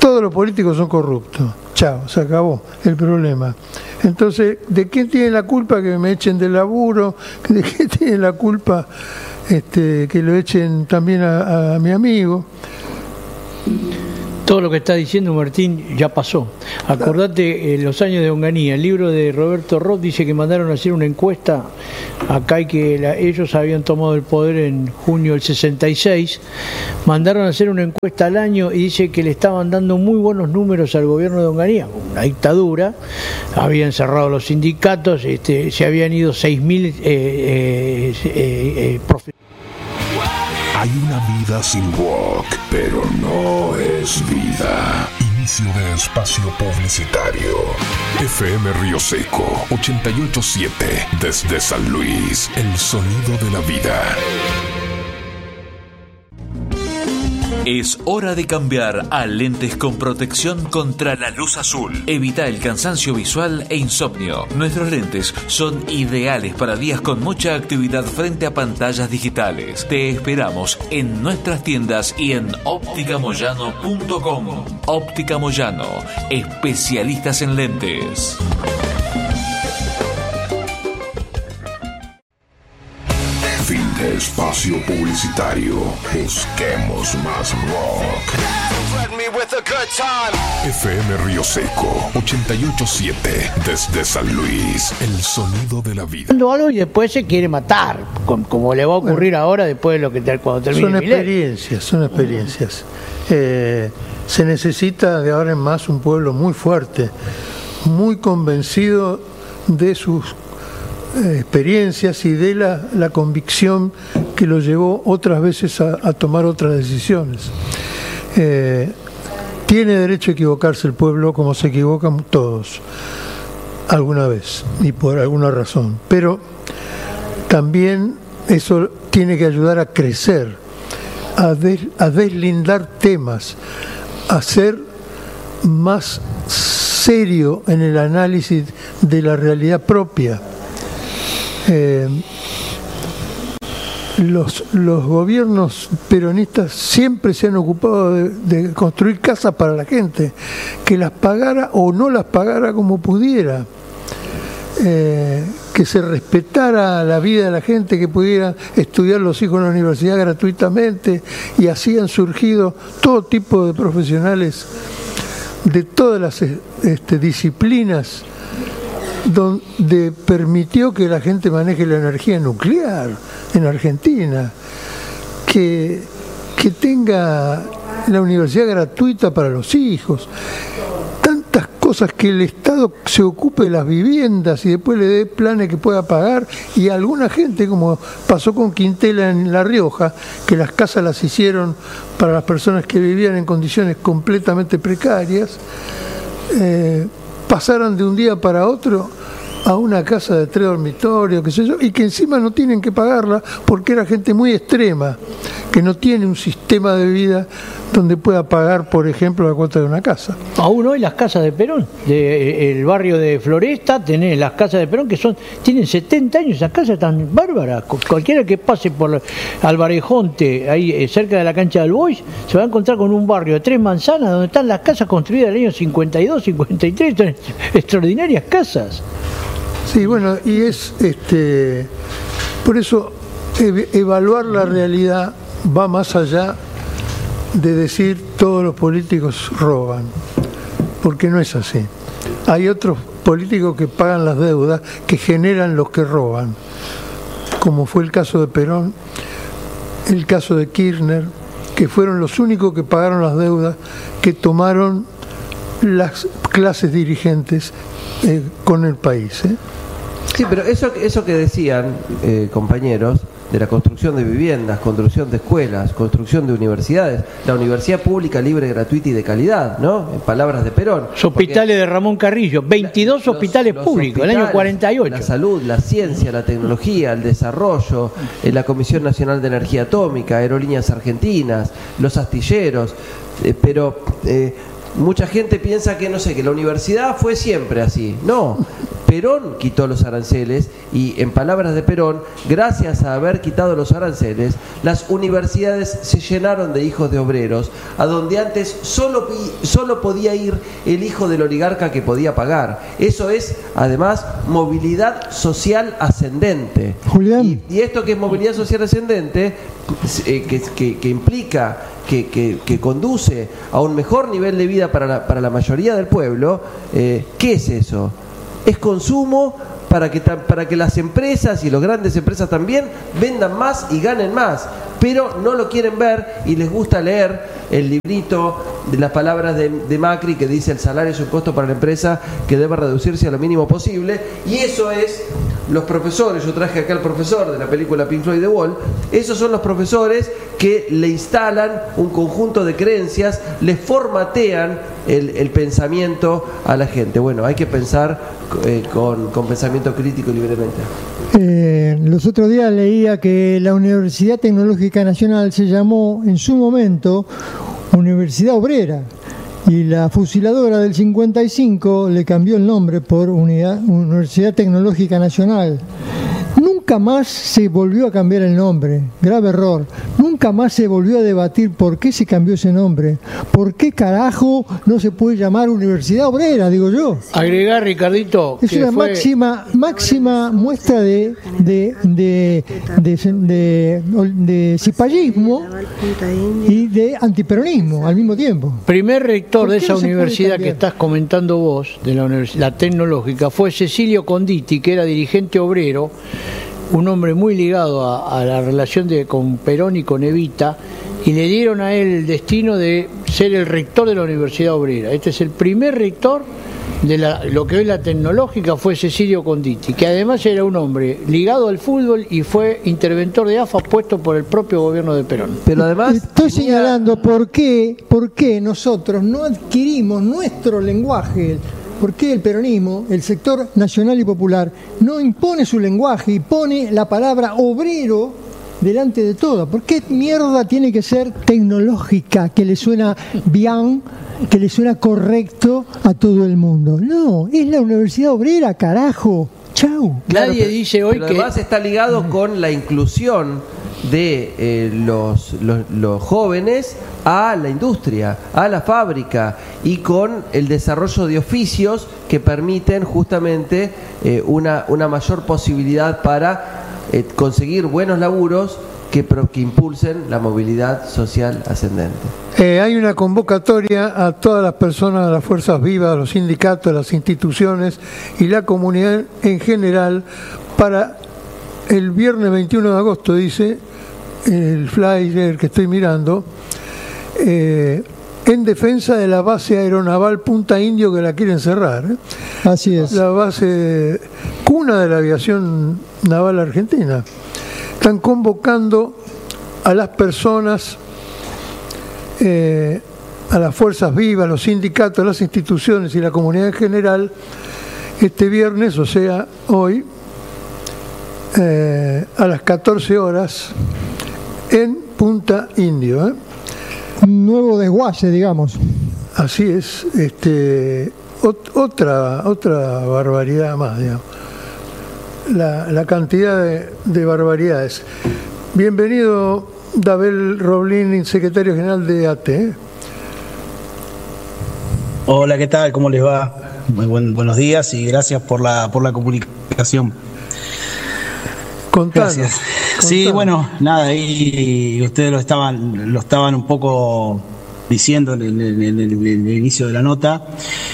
todos los políticos son corruptos. Chao, se acabó el problema. Entonces, ¿de quién tiene la culpa que me echen del laburo? ¿De quién tiene la culpa este, que lo echen también a, a mi amigo? Todo lo que está diciendo Martín ya pasó. Acordate, en los años de Onganía, el libro de Roberto Roth dice que mandaron a hacer una encuesta acá y que la, ellos habían tomado el poder en junio del sesenta y seis, mandaron a hacer una encuesta al año y dice que le estaban dando muy buenos números al gobierno de Onganía, una dictadura, habían cerrado los sindicatos, este, se habían ido seis mil eh, eh, eh, eh, profesionales. Hay una vida sin rock, pero no es vida. Inicio de espacio publicitario. F M Río Seco, ochenta y ocho punto siete, desde San Luis, el sonido de la vida. Es hora de cambiar a lentes con protección contra la luz azul. Evita el cansancio visual e insomnio. Nuestros lentes son ideales para días con mucha actividad frente a pantallas digitales. Te esperamos en nuestras tiendas y en óptica moyano punto com. Óptica Moyano, especialistas en lentes. Fin de espacio publicitario. Busquemos más rock. F M Río Seco, ochenta y ocho punto siete, desde San Luis, el sonido de la vida. Algo y después se quiere matar, como le va a ocurrir bueno, ahora después de lo que cuando termine. Son experiencias, son experiencias. Eh, se necesita de ahora en más un pueblo muy fuerte, muy convencido de sus experiencias y de la, la convicción que lo llevó otras veces a, a tomar otras decisiones. Eh, tiene derecho a equivocarse el pueblo como se equivocan todos alguna vez y por alguna razón, pero también eso tiene que ayudar a crecer, a, des, a deslindar temas, a ser más serio en el análisis de la realidad propia. Eh, los, los gobiernos peronistas siempre se han ocupado de, de construir casas para la gente, que las pagara o no las pagara como pudiera, eh, que se respetara la vida de la gente, que pudiera estudiar los hijos en la universidad gratuitamente, y así han surgido todo tipo de profesionales de todas las este, disciplinas, donde permitió que la gente maneje la energía nuclear en Argentina, que, que tenga la universidad gratuita para los hijos, tantas cosas, que el Estado se ocupe de las viviendas y después le dé planes que pueda pagar, y a alguna gente, como pasó con Quintela en La Rioja, que las casas las hicieron para las personas que vivían en condiciones completamente precarias, eh, pasaran de un día para otro a una casa de tres dormitorios, qué sé yo, y que encima no tienen que pagarla porque era gente muy extrema, que no tiene un sistema de vida donde pueda pagar, por ejemplo, la cuota de una casa. Aún hoy las casas de Perón, de, el barrio de Floresta, tenés las casas de Perón que son tienen setenta años, esas casas están bárbaras. Cualquiera que pase por Alvarejonte, ahí eh, cerca de la cancha del Boys, se va a encontrar con un barrio de tres manzanas donde están las casas construidas en el año cincuenta y dos, cincuenta y tres, son extraordinarias casas. Sí, bueno, y es este por eso ev- evaluar la realidad va más allá de decir todos los políticos roban, porque no es así. Hay otros políticos que pagan las deudas, que generan los que roban, como fue el caso de Perón, el caso de Kirchner, que fueron los únicos que pagaron las deudas que tomaron las clases dirigentes eh, con el país. ¿eh? Sí, pero eso, eso que decían, eh, compañeros, de la construcción de viviendas, construcción de escuelas, construcción de universidades, la universidad pública, libre, gratuita y de calidad, ¿no? En palabras de Perón. Los hospitales de Ramón Carrillo, veintidós los, hospitales los públicos, el año cuarenta y ocho. La salud, la ciencia, la tecnología, el desarrollo, eh, la Comisión Nacional de Energía Atómica, Aerolíneas Argentinas, los astilleros, eh, pero... Eh, mucha gente piensa que, no sé, que la universidad fue siempre así. No, Perón quitó los aranceles y, en palabras de Perón, gracias a haber quitado los aranceles, las universidades se llenaron de hijos de obreros, a donde antes solo, solo podía ir el hijo del oligarca que podía pagar. Eso es, además, movilidad social ascendente. Julián. Y, y esto que es movilidad social ascendente, eh, que, que, que implica, que, que, que conduce a un mejor nivel de vida para la, para la mayoría del pueblo, eh, ¿qué es eso? Es consumo para que, para que las empresas y las grandes empresas también vendan más y ganen más, pero no lo quieren ver y les gusta leer el librito de las palabras de, de Macri que dice: el salario es un costo para la empresa que debe reducirse a lo mínimo posible. Y eso es los profesores. Yo traje acá al profesor de la película Pink Floyd The Wall. Esos son los profesores que le instalan un conjunto de creencias, le formatean el, el pensamiento a la gente. Bueno, hay que pensar eh, con, con pensamiento crítico y libremente. Eh, los otros días leía que la Universidad Tecnológica Nacional se llamó en su momento Universidad Obrera, y la fusiladora del cincuenta y cinco le cambió el nombre por Unidad, Universidad Tecnológica Nacional. Nunca más se volvió a cambiar el nombre, grave error. Nunca más se volvió a debatir por qué se cambió ese nombre. ¿Por qué carajo no se puede llamar Universidad Obrera, digo yo? Agregar, Ricardito, es una fue... máxima máxima muestra de de de de, de, de, de cipallismo y de antiperonismo al mismo tiempo. Primer rector de esa universidad que estás comentando vos, de la Universidad Tecnológica, fue Cecilio Conditi, que era dirigente obrero, un hombre muy ligado a, a la relación de, con Perón y con Evita, y le dieron a él el destino de ser el rector de la Universidad Obrera. Este es el primer rector de la, lo que hoy la Tecnológica, fue Cecilio Conditi, que además era un hombre ligado al fútbol y fue interventor de A F A puesto por el propio gobierno de Perón. Pero además estoy señalando por qué, por qué nosotros no adquirimos nuestro lenguaje. ¿Por qué el peronismo, el sector nacional y popular, no impone su lenguaje y pone la palabra obrero delante de todo? ¿Por qué mierda tiene que ser tecnológica, que le suena bien, que le suena correcto a todo el mundo? No, es la Universidad Obrera, carajo. Chau. Claro, Nadie pero, dice hoy pero que... además está ligado con la inclusión de eh, los, los, los jóvenes a la industria, a la fábrica, y con el desarrollo de oficios que permiten justamente eh, una, una mayor posibilidad para eh, conseguir buenos laburos que, que impulsen la movilidad social ascendente. Eh, hay una convocatoria a todas las personas, a las fuerzas vivas, a los sindicatos, a las instituciones y la comunidad en general para el viernes veintiuno de agosto, dice el flyer que estoy mirando, eh, en defensa de la base aeronaval Punta Indio, que la quieren cerrar. ¿eh? Así es. La base cuna de la aviación naval argentina. Están convocando a las personas, eh, a las fuerzas vivas, los sindicatos, las instituciones y la comunidad en general, este viernes, o sea, hoy, eh, a las catorce horas, en Punta Indio. ¿eh? Un nuevo desguace, digamos. Así es, este, ot- otra, otra barbaridad más, digamos. La, la cantidad de, de barbaridades. Bienvenido, Dabel Roblín, secretario general de A T E. Hola, ¿qué tal? ¿Cómo les va? Muy buen, buenos días y gracias por la por la comunicación. Contanos, gracias. Contanos. Sí, bueno, nada, ahí ustedes lo estaban lo estaban un poco diciendo en el, en el, en el inicio de la nota.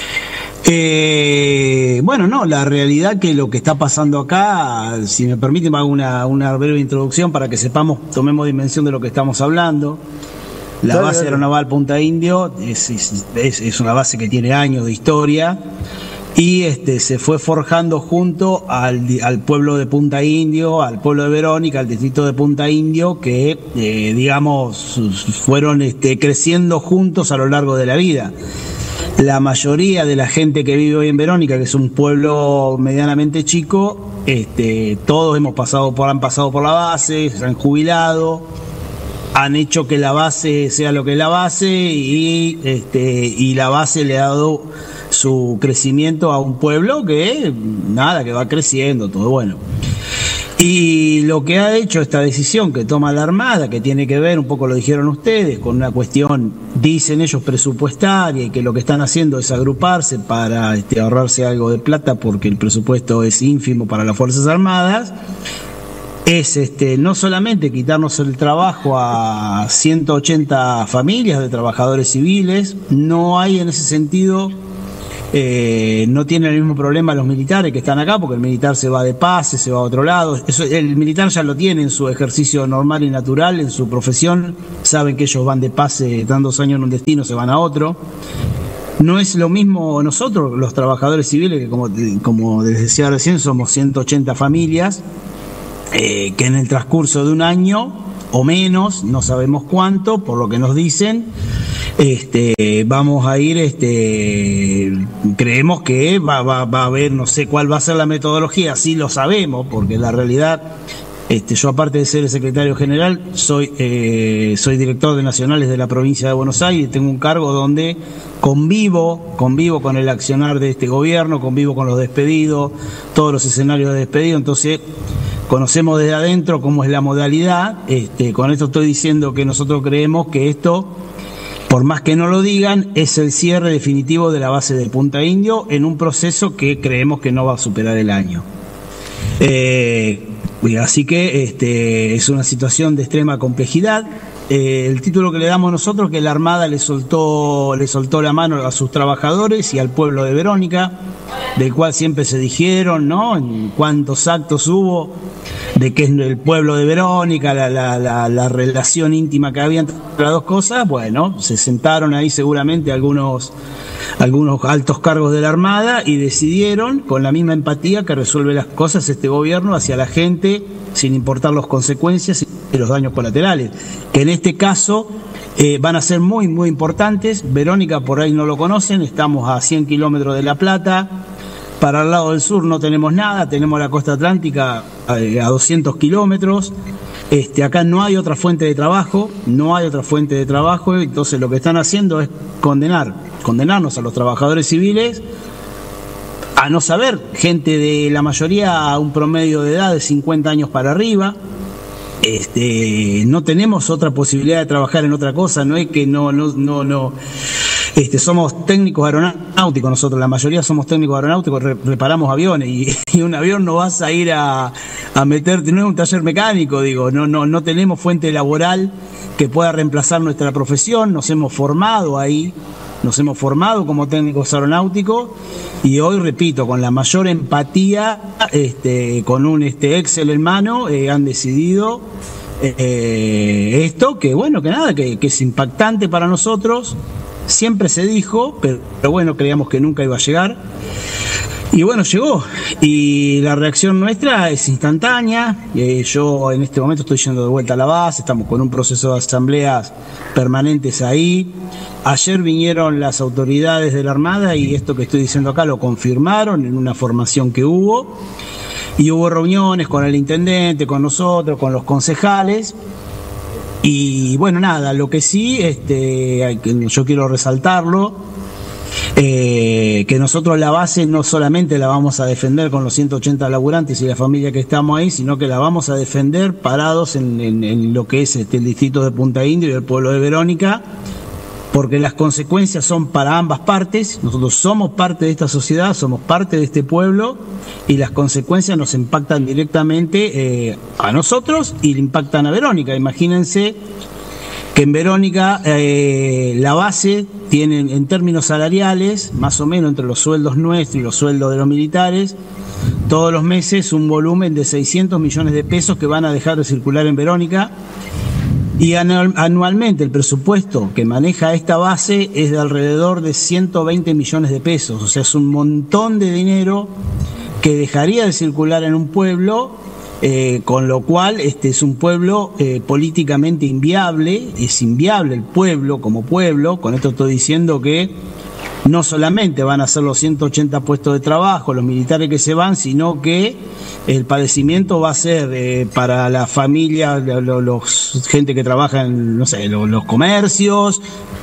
Eh, bueno, no, la realidad que lo que está pasando acá, si me permiten, hago una, una breve introducción para que sepamos, tomemos dimensión de lo que estamos hablando. La dale, base dale. aeronaval Punta Indio es, es, es, es una base que tiene años de historia y este, se fue forjando junto al, al pueblo de Punta Indio, al pueblo de Verónica, al distrito de Punta Indio, que eh, digamos fueron este, creciendo juntos a lo largo de la vida. La mayoría de la gente que vive hoy en Verónica, que es un pueblo medianamente chico, este, todos hemos pasado por, han pasado por la base, se han jubilado, han hecho que la base sea lo que es la base y, este, y la base le ha dado su crecimiento a un pueblo que, nada, que va creciendo, todo bueno. Y lo que ha hecho esta decisión que toma la Armada, que tiene que ver, un poco lo dijeron ustedes, con una cuestión, dicen ellos, presupuestaria, y que lo que están haciendo es agruparse para este, ahorrarse algo de plata porque el presupuesto es ínfimo para las Fuerzas Armadas, es este, no solamente quitarnos el trabajo a ciento ochenta familias de trabajadores civiles, no hay en ese sentido... Eh, no tienen el mismo problema los militares que están acá, porque el militar se va de pase, se va a otro lado. Eso, el militar ya lo tiene en su ejercicio normal y natural, en su profesión. Saben que ellos van de pase, están dos años en un destino, se van a otro. No es lo mismo nosotros, los trabajadores civiles, que como, como les decía recién, somos ciento ochenta familias, eh, que en el transcurso de un año o menos, no sabemos cuánto, por lo que nos dicen, Este, vamos a ir, este, creemos que va, va, va a haber, no sé cuál va a ser la metodología, sí lo sabemos, porque la realidad, este, yo aparte de ser el secretario general, soy, eh, soy director de nacionales de la provincia de Buenos Aires, y tengo un cargo donde convivo, convivo con el accionar de este gobierno, convivo con los despedidos, todos los escenarios de despedido, entonces conocemos desde adentro cómo es la modalidad. Este, con esto estoy diciendo que nosotros creemos que esto, por más que no lo digan, es el cierre definitivo de la base de Punta Indio en un proceso que creemos que no va a superar el año. Eh, así que este, es una situación de extrema complejidad. Eh, el título que le damos nosotros, que la Armada le soltó, le soltó la mano a sus trabajadores y al pueblo de Verónica, del cual siempre se dijeron, ¿no?, en cuántos actos hubo, de que es el pueblo de Verónica, la, la, la, la relación íntima que había entre las dos cosas. Bueno, se sentaron ahí seguramente algunos, algunos altos cargos de la Armada y decidieron, con la misma empatía que resuelve las cosas este gobierno, hacia la gente, sin importar las consecuencias y los daños colaterales, que en este caso eh, van a ser muy, muy importantes. Verónica, por ahí no lo conocen, estamos a cien kilómetros de La Plata. Para el lado del sur no tenemos nada, tenemos la costa atlántica a, a doscientos kilómetros. Este, acá no hay otra fuente de trabajo, no hay otra fuente de trabajo, entonces lo que están haciendo es condenar, condenarnos a los trabajadores civiles a no saber, gente de la mayoría a un promedio de edad de cincuenta años para arriba. Este, no tenemos otra posibilidad de trabajar en otra cosa, no es que no, no, no, no. Este, somos técnicos aeronáuticos nosotros, la mayoría somos técnicos aeronáuticos, re, reparamos aviones y, y un avión no vas a ir a, a meterte, no es un taller mecánico, digo, no, no, no tenemos fuente laboral que pueda reemplazar nuestra profesión, nos hemos formado ahí, nos hemos formado como técnicos aeronáuticos y hoy, repito, con la mayor empatía, este, con un este, Excel en mano, eh, han decidido eh, esto, que bueno, que nada, que, que es impactante para nosotros. Siempre se dijo, pero, pero bueno, creíamos que nunca iba a llegar. Y bueno, llegó. Y la reacción nuestra es instantánea. Eh, yo en este momento estoy yendo de vuelta a la base, estamos con un proceso de asambleas permanentes ahí. Ayer vinieron las autoridades de la Armada y esto que estoy diciendo acá lo confirmaron en una formación que hubo. Y hubo reuniones con el intendente, con nosotros, con los concejales. Y bueno, nada, lo que sí, este, yo quiero resaltarlo, eh, que nosotros la base no solamente la vamos a defender con los ciento ochenta laburantes y la familia que estamos ahí, sino que la vamos a defender parados en, en, en lo que es este, el distrito de Punta Indio y el pueblo de Verónica, porque las consecuencias son para ambas partes. Nosotros somos parte de esta sociedad, somos parte de este pueblo y las consecuencias nos impactan directamente eh, a nosotros y le impactan a Verónica. Imagínense que en Verónica eh, la base tiene en términos salariales, más o menos entre los sueldos nuestros y los sueldos de los militares, todos los meses un volumen de seiscientos millones de pesos que van a dejar de circular en Verónica. Y anualmente el presupuesto que maneja esta base es de alrededor de ciento veinte millones de pesos, o sea, es un montón de dinero que dejaría de circular en un pueblo, eh, con lo cual este es un pueblo eh, políticamente inviable, es inviable el pueblo como pueblo. Con esto estoy diciendo que no solamente van a ser los ciento ochenta puestos de trabajo, los militares que se van, sino que el padecimiento va a ser eh, para la familia, los, los gente que trabaja en, no sé, los, los comercios,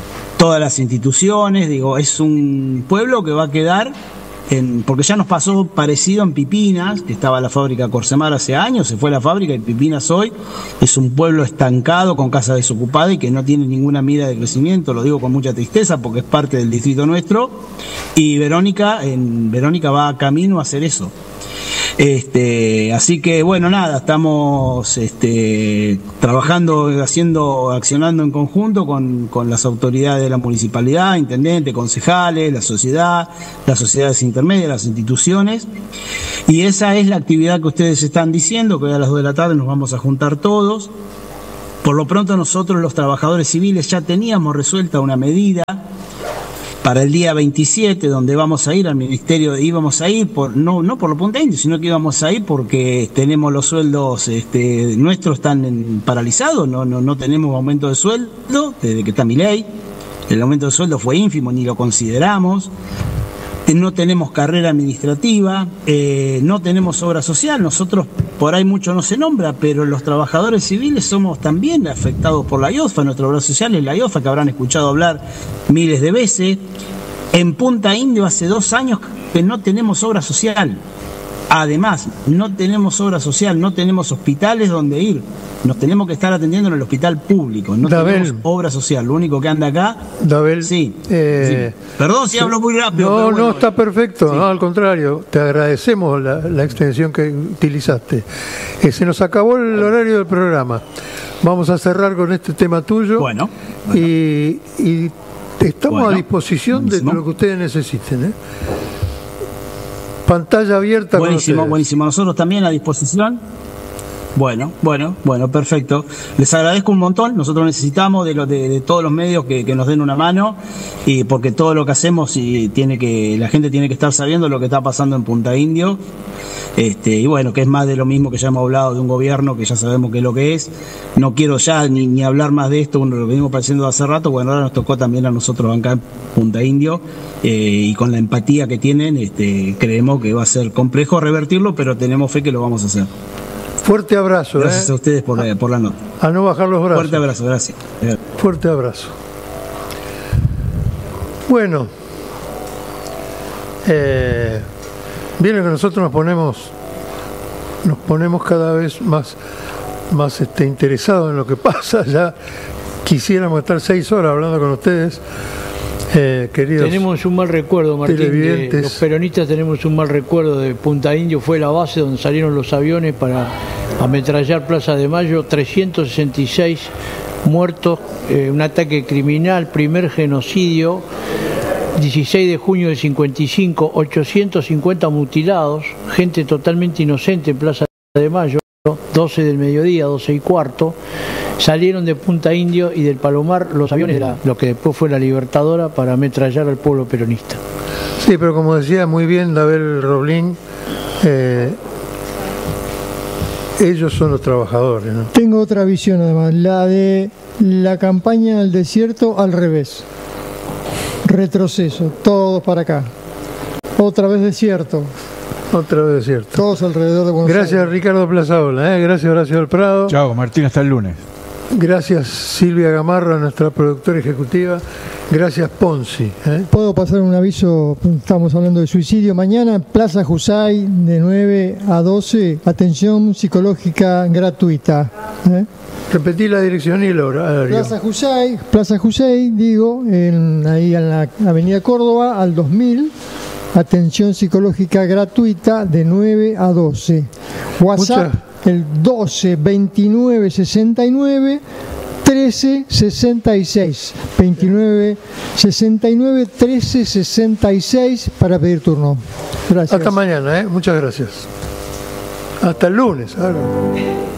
todas las instituciones, digo, es un pueblo que va a quedar, en, porque ya nos pasó parecido en Pipinas, que estaba la fábrica Corsemar hace años, se fue la fábrica y Pipinas hoy es un pueblo estancado con casas desocupadas y que no tiene ninguna mira de crecimiento, lo digo con mucha tristeza porque es parte del distrito nuestro, y Verónica, en Verónica va camino a hacer eso. Este, así que bueno, nada, estamos este, trabajando, haciendo, accionando en conjunto con, con las autoridades de la municipalidad, intendente, concejales, la sociedad, las sociedades intermedias, las instituciones, y esa es la actividad que ustedes están diciendo, que hoy a las dos de la tarde nos vamos a juntar todos. Por lo pronto nosotros los trabajadores civiles ya teníamos resuelta una medida para el día veintisiete, donde vamos a ir al ministerio, íbamos a ir, por no no por lo punta indio, sino que íbamos a ir porque tenemos los sueldos este, nuestros están en, paralizados, no, no, no tenemos aumento de sueldo desde que está Milei, el aumento de sueldo fue ínfimo, ni lo consideramos, no tenemos carrera administrativa, eh, no tenemos obra social, nosotros por ahí mucho no se nombra, pero los trabajadores civiles somos también afectados por la I O F A, nuestra obra social es la I O F A, que habrán escuchado hablar miles de veces. En Punta Indio hace dos años que no tenemos obra social. Además, no tenemos obra social, no tenemos hospitales donde ir. Nos tenemos que estar atendiendo en el hospital público. No Dabel, tenemos obra social. Lo único que anda acá. Dabel, sí, eh, sí. Perdón si sí, hablo muy rápido. No, pero bueno, no, está perfecto. Sí. No, al contrario, te agradecemos la, la extensión que utilizaste. Eh, se nos acabó el horario del programa. Vamos a cerrar con este tema tuyo. Bueno. bueno. Y, y estamos bueno, a disposición buenísimo. de lo que ustedes necesiten, ¿eh? Pantalla abierta. Buenísimo, buenísimo. Nosotros también a disposición. Bueno, bueno, bueno, perfecto. Les agradezco un montón. Nosotros necesitamos de, lo, de, de todos los medios que, que nos den una mano, y porque todo lo que hacemos y tiene que la gente tiene que estar sabiendo lo que está pasando en Punta Indio. Este, y bueno, que es más de lo mismo que ya hemos hablado de un gobierno que ya sabemos qué es lo que es. No quiero ya ni, ni hablar más de esto, bueno, lo venimos padeciendo hace rato. Bueno, ahora nos tocó también a nosotros acá en Punta Indio, eh, y con la empatía que tienen, este, creemos que va a ser complejo revertirlo, pero tenemos fe que lo vamos a hacer. Fuerte abrazo. Gracias ¿eh? a ustedes por la, por la nota. A no bajar los brazos. Fuerte abrazo, gracias. Fuerte abrazo. Bueno, eh, viene que nosotros nos ponemos, nos ponemos cada vez más, más este, interesados en lo que pasa. Ya quisiéramos estar seis horas hablando con ustedes. Eh, queridos, tenemos un mal recuerdo, Martín, de, los peronistas tenemos un mal recuerdo de Punta Indio. Fue la base donde salieron los aviones para ametrallar Plaza de Mayo, trescientos sesenta y seis muertos, eh, un ataque criminal, primer genocidio, dieciséis de junio del cincuenta y cinco, ochocientos cincuenta mutilados, gente totalmente inocente en Plaza de Mayo, doce del mediodía, doce y cuarto. Salieron de Punta Indio y del Palomar los aviones de la, lo que después fue la Libertadora, para ametrallar al pueblo peronista. Sí, pero como decía muy bien Dabel Roblín, eh, ellos son los trabajadores, ¿no? Tengo otra visión además, la de la campaña al desierto al revés. Retroceso, todos para acá. Otra vez desierto. Otra vez desierto. Todos alrededor de Buenos Aires. Gracias Ricardo Plazaola, ¿eh? Gracias Horacio del Prado. Chao Martín, hasta el lunes. Gracias Silvia Gamarra, nuestra productora ejecutiva. Gracias Ponzi. ¿eh? ¿Puedo pasar un aviso? Estamos hablando de suicidio. Mañana en Plaza Jusay, de nueve a doce, atención psicológica gratuita. ¿eh? Repetí la dirección y el horario. Plaza Jusay, Plaza Jusay, digo, en, ahí en la avenida Córdoba, al dos mil. Atención psicológica gratuita de nueve a doce. WhatsApp Mucha. El doce veintinueve sesenta y nueve trece sesenta y seis. veintinueve sesenta y nueve trece sesenta y seis para pedir turno. Gracias. Hasta mañana, ¿eh? Muchas gracias. Hasta el lunes. Ahora.